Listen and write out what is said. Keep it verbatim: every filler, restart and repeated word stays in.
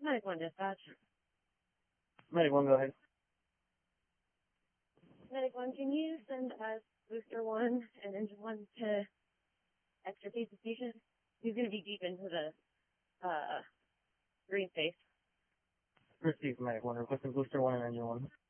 Medic one dispatch. Medic one, go ahead. Medic one, can you send us booster one and engine one to extricate the station? He's going to be deep into the uh, green space. Received, Medic one. Requesting booster one and engine one.